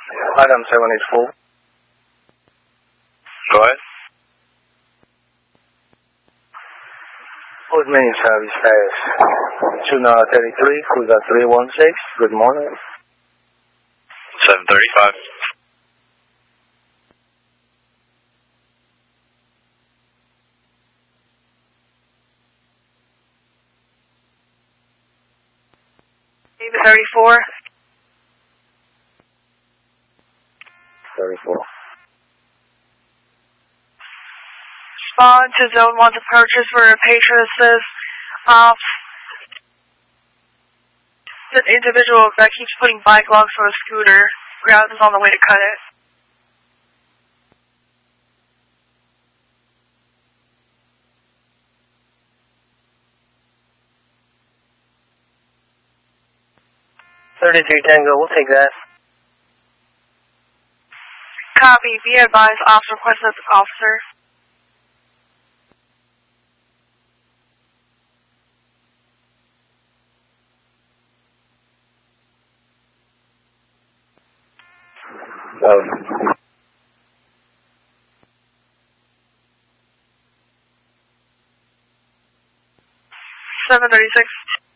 Adam 784. Go ahead. Good morning, service fast. Tuna 33, Kuga 316. Good morning. 735. David 34. 34. Respond to zone 1 to purchase for a patient assist. The individual that keeps putting bike locks on a scooter. Ground is on the way to cut it. Tango, we'll take that. Copy. Be advised, officer requested officer. Oh. 736.